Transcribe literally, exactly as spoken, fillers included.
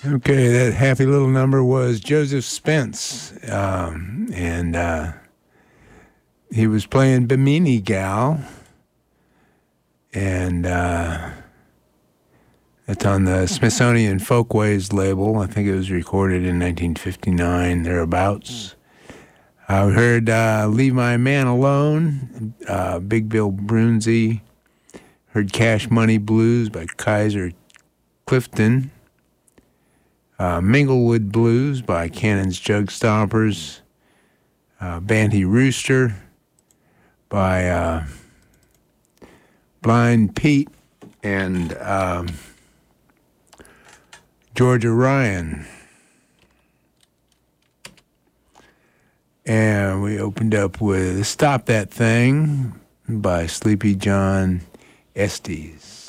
Okay, that happy little number was Joseph Spence, um, and uh, he was playing Bimini Gal, and uh, it's on the Smithsonian Folkways label. I think it was recorded in nineteen fifty-nine, thereabouts. I heard uh, Leave My Man Alone, uh, Big Bill Brunzi. Heard Cash Money Blues by Kaiser Clifton. Uh, Minglewood Blues by Cannon's Jug Stompers. Uh, Banty Rooster by uh, Blind Pete and um, Georgia Ryan. And we opened up with Stop That Thing by Sleepy John Estes.